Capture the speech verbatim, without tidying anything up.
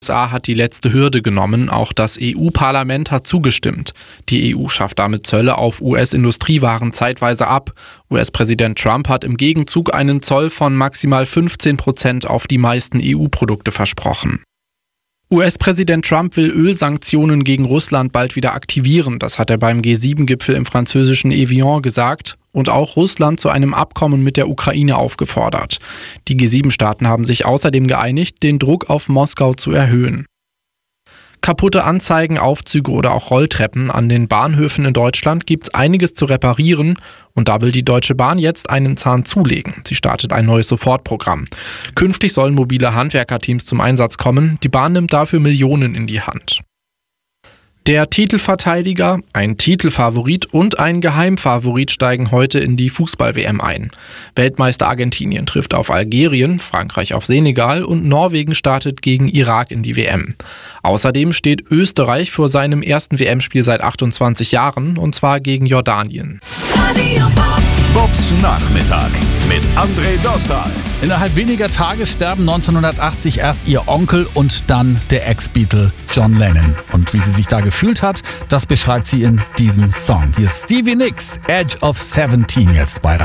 U S A hat die letzte Hürde genommen, auch das E U-Parlament hat zugestimmt. Die E U schafft damit Zölle auf U S-Industriewaren zeitweise ab. U S-Präsident Trump hat im Gegenzug einen Zoll von maximal fünfzehn Prozent auf die meisten E U-Produkte versprochen. U S-Präsident Trump will Ölsanktionen gegen Russland bald wieder aktivieren. Das hat er beim G sieben Gipfel im französischen Evian gesagt und auch Russland zu einem Abkommen mit der Ukraine aufgefordert. Die G sieben Staaten haben sich außerdem geeinigt, den Druck auf Moskau zu erhöhen. Kaputte Anzeigen, Aufzüge oder auch Rolltreppen an den Bahnhöfen in Deutschland gibt es einiges zu reparieren und da will die Deutsche Bahn jetzt einen Zahn zulegen. Sie startet ein neues Sofortprogramm. Künftig sollen mobile Handwerkerteams zum Einsatz kommen. Die Bahn nimmt dafür Millionen in die Hand. Der Titelverteidiger, ein Titelfavorit und ein Geheimfavorit steigen heute in die Fußball-W M ein. Weltmeister Argentinien trifft auf Algerien, Frankreich auf Senegal und Norwegen startet gegen Irak in die W M. Außerdem steht Österreich vor seinem ersten W M-Spiel seit achtundzwanzig Jahren, und zwar gegen Jordanien. Bobs Nachmittag mit André Dostal. Innerhalb weniger Tage sterben neunzehnhundertachtzig erst ihr Onkel und dann der Ex-Beatle John Lennon. Und wie sie sich da gefühlt hat, das beschreibt sie in diesem Song. Hier ist Stevie Nicks, Edge of seventeen jetzt bei